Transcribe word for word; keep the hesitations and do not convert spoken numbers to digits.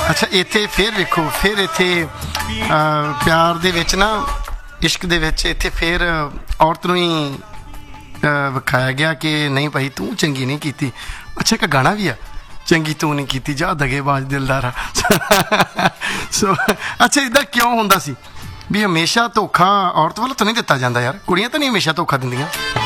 ਅੱਛਾ ਇੱਥੇ ਫਿਰ ਵੇਖੋ ਫਿਰ ਇੱਥੇ ਪਿਆਰ ਦੇ ਵਿੱਚ ਨਾ ਇਸ਼ਕ ਦੇ ਵਿੱਚ ਇੱਥੇ ਫਿਰ ਔਰਤ ਨੂੰ ਹੀ ਵਿਖਾਇਆ ਗਿਆ ਕਿ ਨਹੀਂ ਭਾਈ ਤੂੰ ਚੰਗੀ ਨਹੀਂ ਕੀਤੀ। ਅੱਛਾ ਇੱਕ ਗਾਣਾ ਵੀ ਆ ਚੰਗੀ ਤੂੰ ਨਹੀਂ ਕੀਤੀ ਜਾ ਦਗੇਬਾਜ਼ ਦਿਲਦਾਰਾ। ਸੋ ਅੱਛਾ ਇੱਦਾਂ ਕਿਉਂ ਹੁੰਦਾ ਸੀ ਵੀ ਹਮੇਸ਼ਾ ਧੋਖਾ ਔਰਤ ਵੱਲੋਂ ਤਾਂ ਨਹੀਂ ਦਿੱਤਾ ਜਾਂਦਾ ਯਾਰ, ਕੁੜੀਆਂ ਤਾਂ ਨਹੀਂ ਹਮੇਸ਼ਾ ਧੋਖਾ ਦਿੰਦੀਆਂ।